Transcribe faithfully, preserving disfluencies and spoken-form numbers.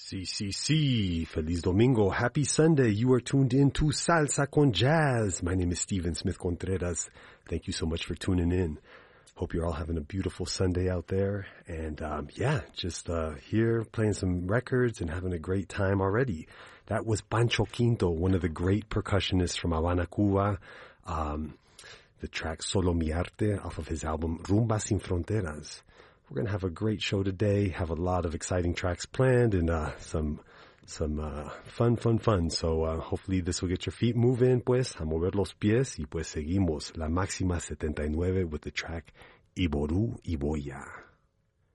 Sí, sí, sí. Feliz Domingo. Happy Sunday. You are tuned in to Salsa con Jazz. My name is Steven Smith Contreras. Thank you so much for tuning in. Hope you're all having a beautiful Sunday out there. And um, yeah, just uh, here playing some records and having a great time already. That was Pancho Quinto, one of the great percussionists from Habana, Cuba. Um, the track Solo Mi Arte off of his album Rumba Sin Fronteras. We're going to have a great show today, have a lot of exciting tracks planned and uh, some some uh, fun, fun, fun. So uh, hopefully this will get your feet moving, pues, a mover los pies. Y pues seguimos La Máxima setenta y nueve with the track Iboru Iboya.